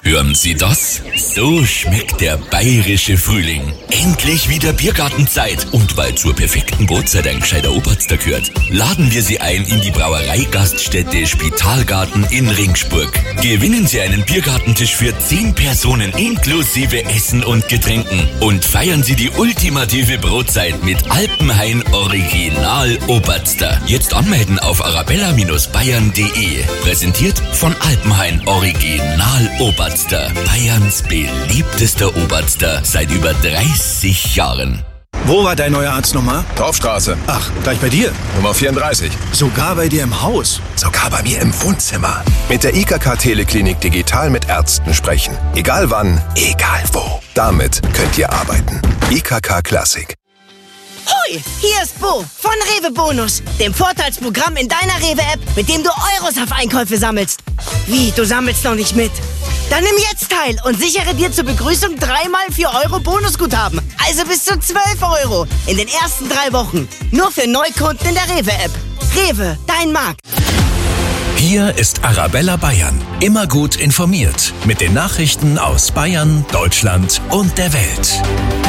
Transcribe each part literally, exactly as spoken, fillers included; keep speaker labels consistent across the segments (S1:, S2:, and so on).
S1: Hören Sie das? So schmeckt der bayerische Frühling. Endlich wieder Biergartenzeit. Und weil zur perfekten Brotzeit ein gescheiter Oberster gehört, laden wir Sie ein in die Brauerei-Gaststätte Spitalgarten in Ringsburg. Gewinnen Sie einen Biergartentisch für zehn Personen inklusive Essen und Getränken. Und feiern Sie die ultimative Brotzeit mit Alpenhain Original Oberster. Jetzt anmelden auf arabella Bindestrich bayern punkt de. Präsentiert von Alpenhain Original Oberster. Bayerns beliebtester Oberster seit über dreißig Jahren.
S2: Wo war dein neuer Arzt nochmal?
S3: Dorfstraße.
S2: Ach, gleich bei dir?
S3: Nummer vierunddreißig.
S2: Sogar bei dir im Haus?
S3: Sogar bei mir im Wohnzimmer. Mit der I K K Teleklinik digital mit Ärzten sprechen. Egal wann, egal wo. Damit könnt ihr arbeiten. I K K Classic.
S4: Hoi, hier ist Bo von Rewe Bonus, dem Vorteilsprogramm in deiner Rewe-App, mit dem du Euros auf Einkäufe sammelst. Wie, du sammelst noch nicht mit? Dann nimm jetzt teil und sichere dir zur Begrüßung dreimal vier Euro Bonusguthaben. Also bis zu zwölf Euro in den ersten drei Wochen. Nur für Neukunden in der Rewe-App. Rewe, dein Markt.
S5: Hier ist Arabella Bayern. Immer gut informiert mit den Nachrichten aus Bayern, Deutschland und der Welt.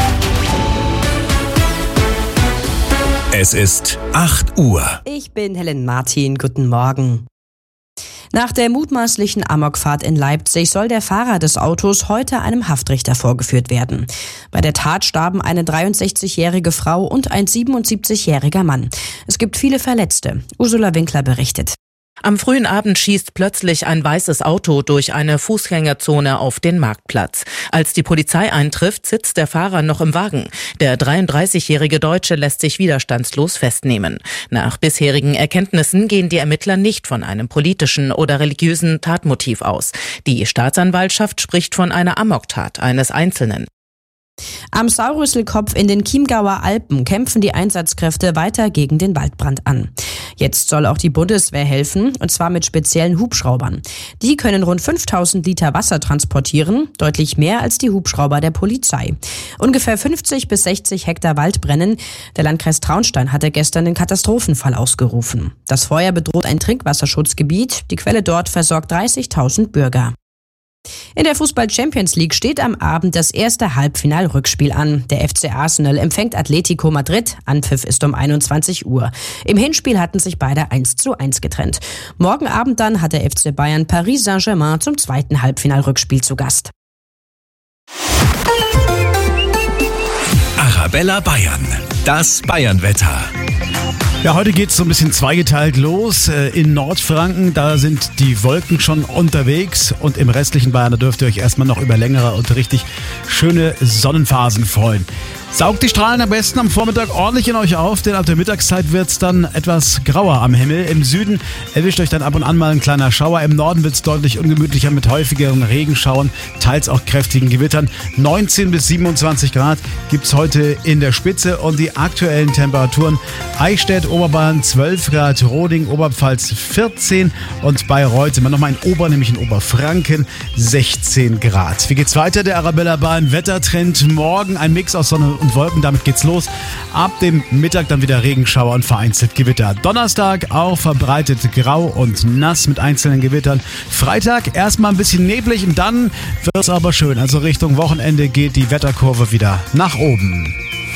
S5: Es ist acht Uhr.
S6: Ich bin Helen Martin. Guten Morgen. Nach der mutmaßlichen Amokfahrt in Leipzig soll der Fahrer des Autos heute einem Haftrichter vorgeführt werden. Bei der Tat starben eine dreiundsechzigjährige Frau und ein siebenundsiebzigjähriger Mann. Es gibt viele Verletzte. Ursula Winkler berichtet.
S7: Am frühen Abend schießt plötzlich ein weißes Auto durch eine Fußgängerzone auf den Marktplatz. Als die Polizei eintrifft, sitzt der Fahrer noch im Wagen. Der dreiunddreißigjährige Deutsche lässt sich widerstandslos festnehmen. Nach bisherigen Erkenntnissen gehen die Ermittler nicht von einem politischen oder religiösen Tatmotiv aus. Die Staatsanwaltschaft spricht von einer Amoktat eines Einzelnen.
S6: Am Saurrüsselkopf in den Chiemgauer Alpen kämpfen die Einsatzkräfte weiter gegen den Waldbrand an. Jetzt soll auch die Bundeswehr helfen, und zwar mit speziellen Hubschraubern. Die können rund fünftausend Liter Wasser transportieren, deutlich mehr als die Hubschrauber der Polizei. Ungefähr fünfzig bis sechzig Hektar Wald brennen. Der Landkreis Traunstein hatte gestern den Katastrophenfall ausgerufen. Das Feuer bedroht ein Trinkwasserschutzgebiet. Die Quelle dort versorgt dreißigtausend Bürger. In der Fußball-Champions League steht am Abend das erste Halbfinal-Rückspiel an. Der F C Arsenal empfängt Atletico Madrid. Anpfiff ist um einundzwanzig Uhr. Im Hinspiel hatten sich beide eins zu eins getrennt. Morgen Abend dann hat der F C Bayern Paris Saint-Germain zum zweiten Halbfinal-Rückspiel zu Gast.
S5: Arabella Bayern, das Bayernwetter.
S8: Ja, heute geht's so ein bisschen zweigeteilt los. In Nordfranken, da sind die Wolken schon unterwegs, und im restlichen Bayern, da dürft ihr euch erstmal noch über längere und richtig schöne Sonnenphasen freuen. Saugt die Strahlen am besten am Vormittag ordentlich in euch auf, denn ab der Mittagszeit wird's dann etwas grauer am Himmel. Im Süden erwischt euch dann ab und an mal ein kleiner Schauer. Im Norden wird's deutlich ungemütlicher mit häufigeren Regenschauern, teils auch kräftigen Gewittern. neunzehn bis siebenundzwanzig Grad gibt's heute in der Spitze, und die aktuellen Temperaturen: Eichstätt, Oberbayern zwölf Grad, Roding, Oberpfalz vierzehn und Bayreuth immer nochmal in Ober, nämlich in Oberfranken sechzehn Grad. Wie geht's weiter? Der Arabella Bayern Wettertrend. Morgen ein Mix aus Sonne und Wolken, damit geht's los. Ab dem Mittag dann wieder Regenschauer und vereinzelt Gewitter. Donnerstag auch verbreitet grau und nass mit einzelnen Gewittern. Freitag erstmal ein bisschen neblig, und dann wird's aber schön. Also Richtung Wochenende geht die Wetterkurve wieder nach oben.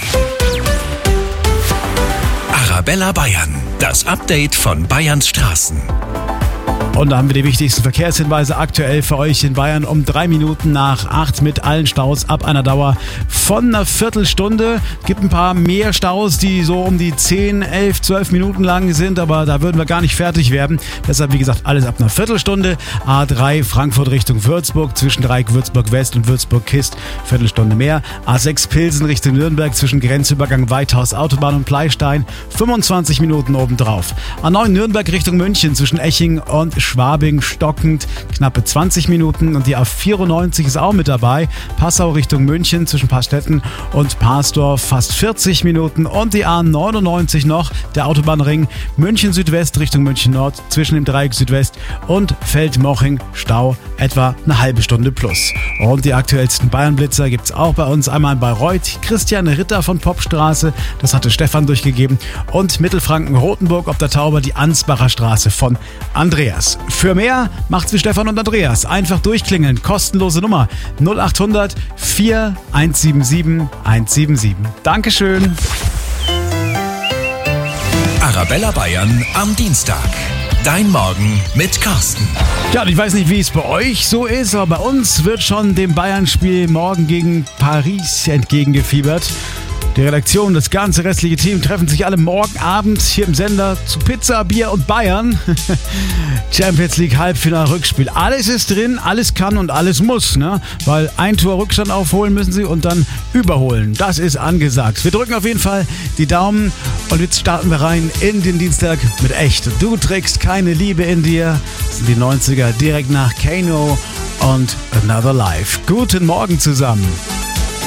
S5: Arabella Bayern, das Update von Bayerns Straßen.
S8: Und da haben wir die wichtigsten Verkehrshinweise aktuell für euch in Bayern um drei Minuten nach acht mit allen Staus ab einer Dauer von einer Viertelstunde. Gibt ein paar mehr Staus, die so um die zehn, elf, zwölf Minuten lang sind, aber da würden wir gar nicht fertig werden. Deshalb, wie gesagt, alles ab einer Viertelstunde. A drei Frankfurt Richtung Würzburg, zwischen Dreieck Würzburg West und Würzburg Kist, Viertelstunde mehr. A sechs Pilsen Richtung Nürnberg, zwischen Grenzübergang Weithaus Autobahn und Pleistein, fünfundzwanzig Minuten obendrauf. A neun Nürnberg Richtung München, zwischen Eching und Schwabing stockend, knappe zwanzig Minuten, und die A vierundneunzig ist auch mit dabei. Passau Richtung München zwischen Pastetten und Parsdorf fast vierzig Minuten, und die A neunundneunzig noch, der Autobahnring München Südwest Richtung München Nord zwischen dem Dreieck Südwest und Feldmoching Stau etwa eine halbe Stunde plus. Und die aktuellsten Bayernblitzer gibt's auch bei uns, einmal in Bayreuth, Christian Ritter von Popstraße, das hatte Stefan durchgegeben, und Mittelfranken Rothenburg ob der Tauber die Ansbacher Straße von Andreas. Lust. Für mehr macht's wie Stefan und Andreas. Einfach durchklingeln. Kostenlose Nummer null acht hundert vier eins sieben sieben eins sieben sieben. Dankeschön.
S5: Arabella Bayern am Dienstag. Dein Morgen mit Carsten.
S8: Ja, und ich weiß nicht, wie es bei euch so ist, aber bei uns wird schon dem Bayern-Spiel morgen gegen Paris entgegengefiebert. Die Redaktion, das ganze restliche Team treffen sich alle morgen Abend hier im Sender zu Pizza, Bier und Bayern. Champions League Halbfinal-Rückspiel. Alles ist drin, alles kann und alles muss, ne? Weil ein Tor Rückstand aufholen müssen sie und dann überholen. Das ist angesagt. Wir drücken auf jeden Fall die Daumen und jetzt starten wir rein in den Dienstag mit echt. Du trägst keine Liebe in dir. Das sind die neunziger direkt nach Kano und Another Life. Guten Morgen zusammen.